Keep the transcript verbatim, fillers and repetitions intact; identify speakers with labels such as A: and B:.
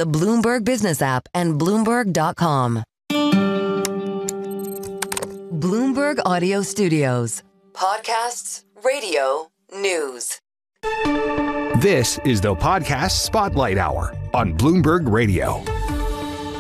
A: the Bloomberg Business app and Bloomberg dot com. Bloomberg Audio Studios. Podcasts, radio, news.
B: This is the Podcast Spotlight Hour on Bloomberg Radio.